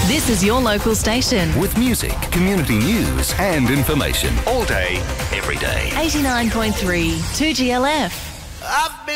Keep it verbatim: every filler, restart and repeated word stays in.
This is your local station. With music, community news and information. All day, every day. eighty-nine point three two G L F. I've been